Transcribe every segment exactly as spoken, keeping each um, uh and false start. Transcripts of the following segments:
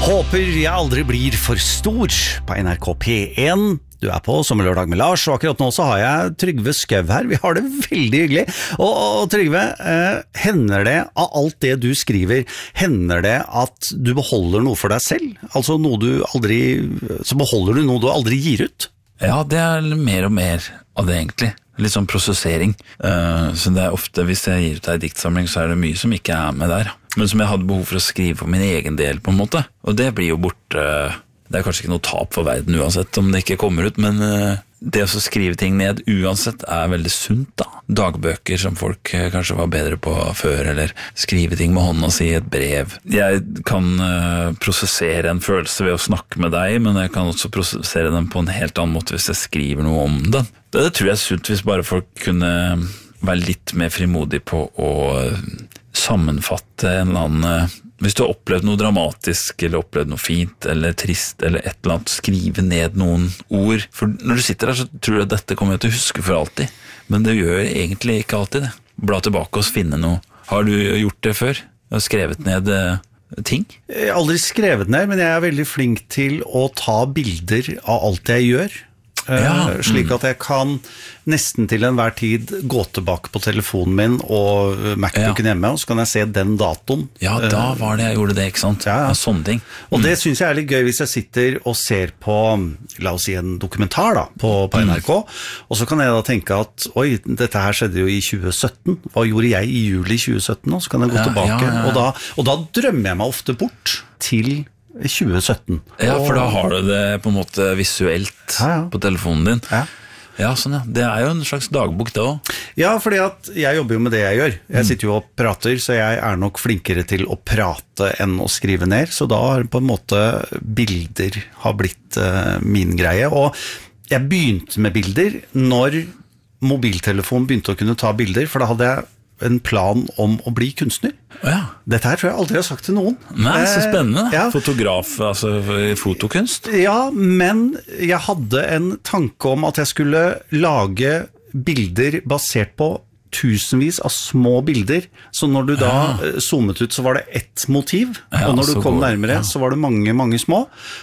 Håper jeg aldri blir for stor på N R K P én. Du er på Sommerlørdag med Lars, og akkurat nå så har jeg Trygve Skau her. Vi har det veldig hyggelig. Og, og Trygve, eh, hender det av alt det du skriver, hender det at du beholder noe for deg selv? Altså noe du aldri, så beholder du noe du aldri gir ut? Ja, det er mer og mer av det egentlig. Litt sånn prosessering. Uh, så det er ofte, hvis jeg gir ut en diktsamling, så er det mye som ikke er med der. Men som jeg hadde behov for å skrive for min egen del, på en måte. Og det blir jo borte. Uh, det er kanskje ikke noe tap for verden uansett om det ikke kommer ut, men uh, det å skrive ting ned uansett er veldig sunt da. Dagbøker som folk uh, kanskje var bedre på før, eller skrive ting med hånda si i et brev. Jeg kan uh, prosessere en følelse ved å snakke med deg, men jeg kan også prosessere den på en helt annen måte hvis jeg skriver noe om den. Det, det tror jeg er sunt hvis bare folk kunne være litt mer frimodig på å sammenfatte en eller annen. Hvis du har opplevd noe dramatisk, eller opplevd noe fint, eller trist, eller et eller annet, skrive ned noen ord. For når du sitter der, så tror du at dette kommer jeg til å huske for alltid. Men det gjør egentlig ikke alltid det. Bla tilbake og finne noe. Har du gjort det før? Du har skrevet ned eh, ting? Jeg har aldri skrevet ned, men jeg er veldig flink til å ta bilder av alt jeg gjør. Ja, mm. Slik at jeg kan nesten til enhver tid gå tilbake på telefonen min og Macbooken ja. hjemme, og så kan jeg se den datoen. Ja, da var det jeg gjorde det, ikke sant? Ja, ja. Ja, sånne ting. Mm. Og det synes jeg er litt gøy hvis jeg sitter og ser på, la oss si en dokumentar da, på, på N R K, mm. og så kan jeg da tenke at, oi, dette her skjedde jo i tjue sytten, hva gjorde jeg i juli tjue sytten, og så kan jeg gå ja, tilbake, ja, ja. Og, da, og da drømmer jeg meg ofte bort til tjue sytten. Ja, for da har du det på en måte visuelt ja, ja. på telefonen din. Ja. Ja, sånn ja. Det er jo en slags dagbok det også. Ja, fordi at jeg jobber jo med det jeg gjør. Jeg sitter jo og prater, så jeg er nok flinkere til å prate enn å skrive ned. Så da har på en måte bilder har blitt uh, min greie. Og jeg begynte med bilder når mobiltelefonen begynte å kunne ta bilder, for da hadde jeg en plan om å bli kunstner. Ja. Dette her tror jeg aldri har sagt til noen. Nei, så spennende. Eh, ja. Fotograf, altså fotokunst. Ja, men jeg hadde en tanke om at jeg skulle lage bilder basert på tusenvis av små bilder, så når du da ja. zoomet ut, så var det ett motiv, ja, og når du kom går, nærmere, ja. så var det mange, mange små,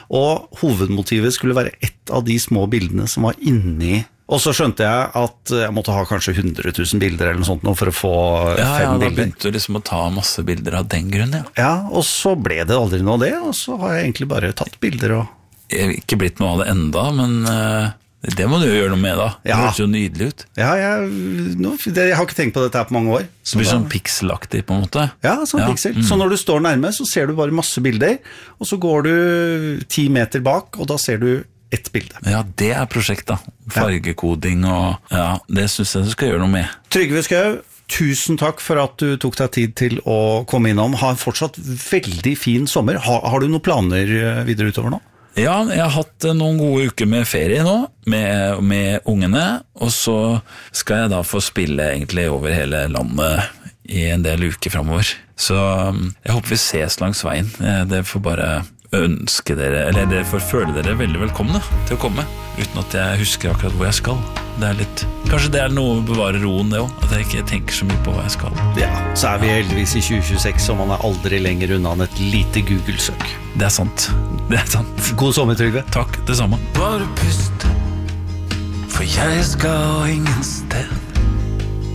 og hovedmotivet skulle være ett av de små bildene som var inni. Og så skjønte jeg at jeg måtte ha kanskje hundre tusen bilder eller noe sånt nå for å få ja, fem ja, bilder. Ja, da begynte du liksom å ta masse bilder av den grunnen, ja. Ja, og så ble det aldri noe av det, og så har jeg egentlig bare tatt bilder. Og... Jeg har ikke blitt noe av det enda, men uh, det må du jo gjøre noe med da. Det ja. høres jo nydelig ut. Ja, jeg, no, det, jeg har ikke tenkt på dette her på mange år. Så det blir sånn pixelaktig på en måte? Ja, sånn ja. pixel. Mm. Så når du står nærme, så ser du bare masse bilder, og så går du ti meter bak, og da ser du ett bilde. Ja, det er prosjekt da. Fargekoding og ja, det synes jeg du skal gjøre noe med. Trygve Skau, tusen takk for at du tok deg tid til å komme innom. Ha en fortsatt veldig fin sommer. Har, har du noen planer videre utover nå? Ja, jeg har hatt noen gode uker med ferie nå, med, med ungene, og så skal jeg da få spille egentlig over hele landet i en del uker fremover. Så jeg håper vi ses langs veien. Det får bare ønske dere, eller dere får føle dere veldig velkomne til å komme, uten at jeg husker akkurat hvor jeg skal. Det er litt, kanskje det er noe å bevare roen det også, at jeg ikke tenker så mye på hva jeg skal. Ja, så er vi heldigvis i tjue tjueseks, og man er aldri lenger unna enn et lite Google-søk. Det er sant, det er sant. God sommer, Trygve. Takk, det samme. Bare pust, for jeg skal ingen sted.